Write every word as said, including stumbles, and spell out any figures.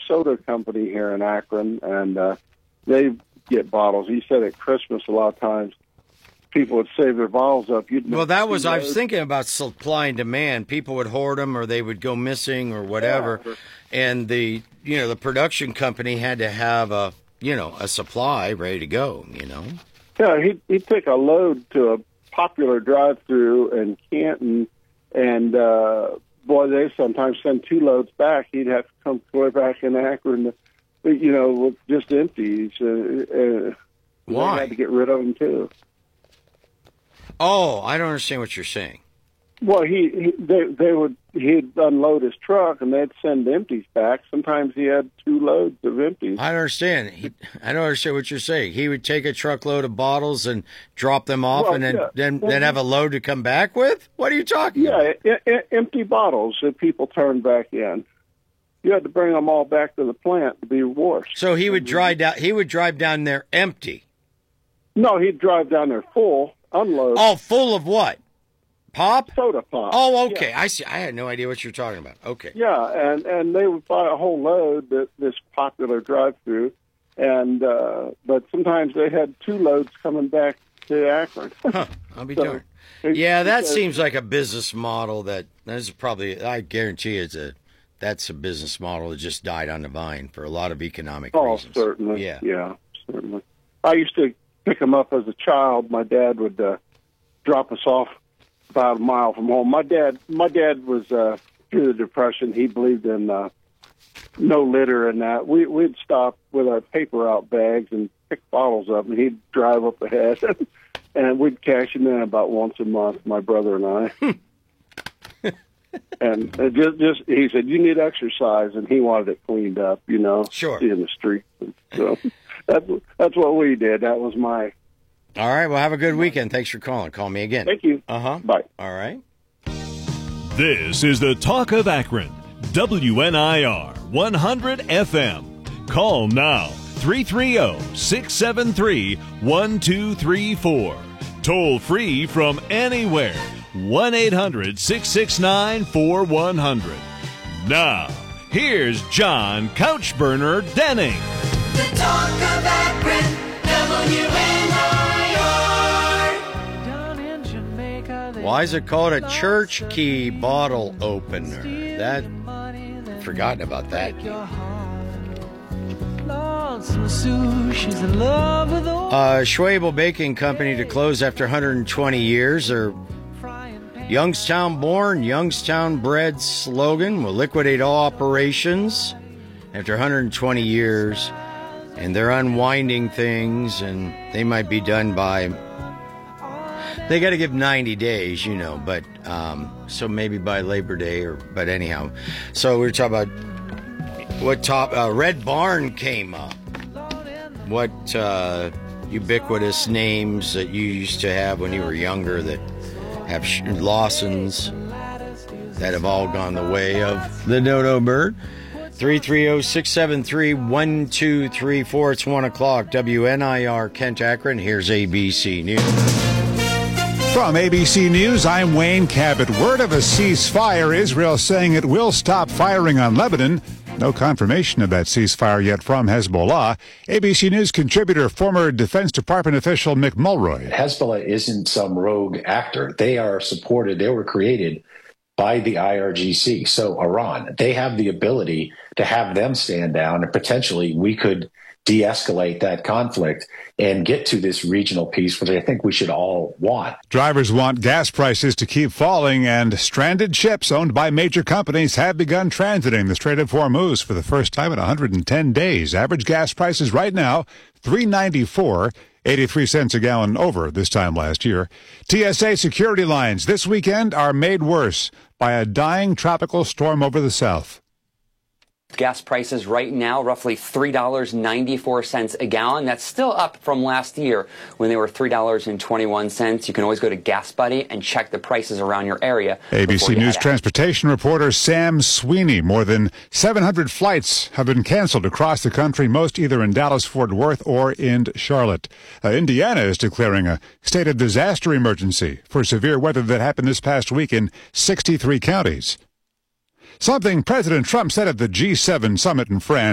soda company here in Akron, and uh, they get bottles. He said at Christmas a lot of times people would save their bottles up. You'd well, that was, I was thinking about supply and demand. People would hoard them or they would go missing or whatever. Yeah. And the, you know, the production company had to have a, you know, a supply ready to go, you know. Yeah, he'd, he'd take a load to a popular drive-through in Canton, and, uh, boy, they sometimes send two loads back. He'd have to come clear back in Akron, to, you know, with just empties. Uh, uh, Why? They had to get rid of them, too. Oh, I don't understand what you're saying. Well, he, he they they would he'd unload his truck and they'd send empties back. Sometimes he had two loads of empties. I don't understand. He, I don't understand what you're saying. He would take a truckload of bottles and drop them off, well, and then, yeah. then then have a load to come back with. What are you talking yeah, about? Yeah, e- empty bottles that people turned back in. You had to bring them all back to the plant to be washed. So he would drive down. He would drive down there empty. No, he'd drive down there full. Unload. Oh, full of what? Pop? Soda pop. Oh, okay. Yeah. I see. I had no idea what you're talking about. Okay. Yeah, and, and they would buy a whole load at this popular drive-through, and uh, but sometimes they had two loads coming back to Akron. Huh. I'll be so, darned. Yeah, that because, seems like a business model that that is probably. I guarantee it's a that's a business model that just died on the vine for a lot of economic oh, reasons. Oh, certainly. Yeah. Yeah, certainly. I used to pick them up as a child. My dad would uh, drop us off about a mile from home. My dad, my dad was uh, through the Depression. He believed in uh, no litter and that. We, we'd stop with our paper out bags and pick bottles up, and he'd drive up ahead, and we'd cash them in about once a month, my brother and I. And it just, just he said, you need exercise, and he wanted it cleaned up, you know, sure, in the street. So that's that's what we did. That was my. All right. Well, have a good weekend. Thanks for calling. Call me again. Thank you. Uh huh. Bye. All right. This is the Talk of Akron, W N I R one hundred F M. Call now, three three zero, six seven three, one two three four. Toll free from anywhere, one eight hundred, six six nine, four one zero zero. Now, here's John Couchburner Denning. The Talk of Akron, W N I R. Down in Jamaica, why is it called a church key bottle opener? That forgotten about that. Uh, Schwabel Baking Company to close after one hundred twenty years. Their Youngstown born, Youngstown bred slogan will liquidate all operations after one hundred twenty years. And they're unwinding things, and they might be done by, they got to give ninety days, you know, but, um, so maybe by Labor Day, or, but anyhow. So we were talking about what top, uh, Red Barn came up. What, uh, ubiquitous names that you used to have when you were younger that have sh- Lawsons that have all gone the way of the dodo bird. three three zero, six seven three, one two three four. It's one o'clock. W N I R Kent Akron. Here's A B C News. From A B C News, I'm Wayne Cabot. Word of a ceasefire. Israel saying it will stop firing on Lebanon. No confirmation of that ceasefire yet from Hezbollah. A B C News contributor, former Defense Department official Mick Mulroy. Hezbollah isn't some rogue actor. They are supported. They were created by the I R G C. So Iran, they have the ability to have them stand down, and potentially we could de-escalate that conflict and get to this regional peace, which I think we should all want. Drivers want gas prices to keep falling, and stranded ships owned by major companies have begun transiting the Strait of Hormuz for the first time in one hundred ten days. Average gas prices right now, three ninety-four, eighty-three cents a gallon over this time last year. T S A security lines this weekend are made worse by a dying tropical storm over the south. Gas prices right now, roughly three dollars and ninety-four cents a gallon. That's still up from last year when they were three dollars and twenty-one cents. You can always go to Gas Buddy and check the prices around your area. A B C News transportation reporter Sam Sweeney. More than seven hundred flights have been canceled across the country, most either in Dallas-Fort Worth or in Charlotte. Uh, Indiana is declaring a state of disaster emergency for severe weather that happened this past week in sixty-three counties. Something President Trump said at the G seven summit in France